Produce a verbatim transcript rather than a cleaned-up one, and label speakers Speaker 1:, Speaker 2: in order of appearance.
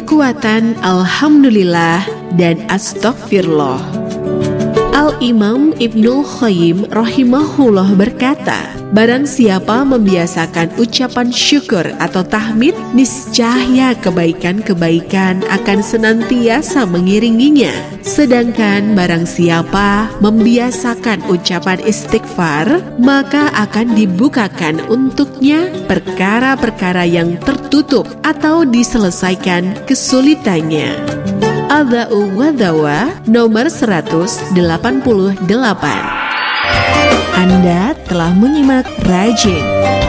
Speaker 1: kekuatan Alhamdulillah dan Astagfirullah. Al-Imam Ibnul Qayyim rahimahullah berkata, barang siapa membiasakan ucapan syukur atau tahmid, niscaya kebaikan-kebaikan akan senantiasa mengiringinya. Sedangkan barang siapa membiasakan ucapan istighfar, maka akan dibukakan untuknya perkara-perkara yang tertutup atau diselesaikan kesulitannya. Adha'u wa Dawa nomor seratus delapan puluh delapan. Anda telah menyimak Rajin.